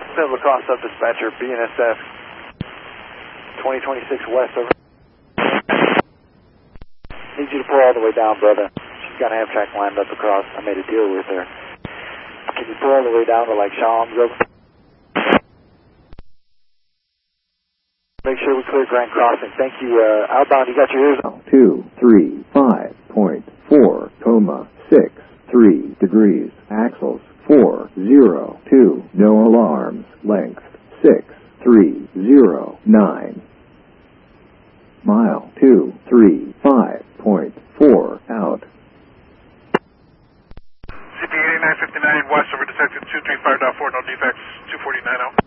Civil Cross Sub Dispatcher, BNSF 2026 West, over. Need you to pull all the way down, brother. She's got an Amtrak lined up across. I made a deal with her. Can you pull all the way down to like Shams, over? Make sure we clear Grand Crossing. Thank you. Outbound, you got your ears on? 235.4, 63 degrees. Axles 402. No alarms. Length 6309. Mile 235.4 out. CP 8959 West over detected 235.4, no defects, 249 out.